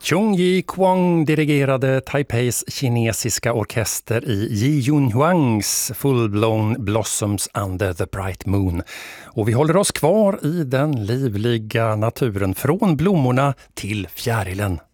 Chung Yi-Kwang dirigerade Taipeis kinesiska orkester i Yi Junhuangs Full-Blown Blossoms Under the Bright Moon. Och vi håller oss kvar i den livliga naturen från blommorna till fjärilen.